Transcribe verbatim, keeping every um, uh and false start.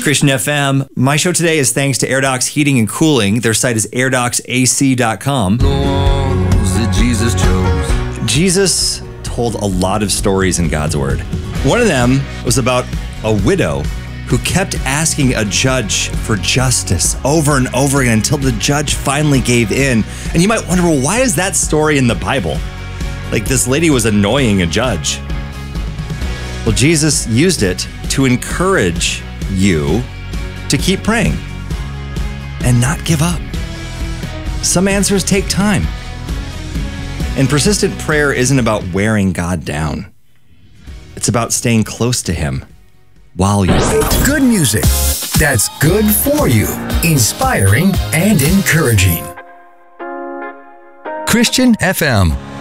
Christian F M. My show today is thanks to AirDocs Heating and Cooling. Their site is air docs A C dot com. Jesus chose. Jesus told a lot of stories in God's Word. One of them was about a widow who kept asking a judge for justice over and over again until the judge finally gave in. And you might wonder, well, why is that story in the Bible? Like, this lady was annoying a judge. Well, Jesus used it to encourage you to keep praying and not give up. Some answers take time. And persistent prayer isn't about wearing God down. It's about staying close to Him while you wait. Good music that's good for you, inspiring and encouraging. Christian F M.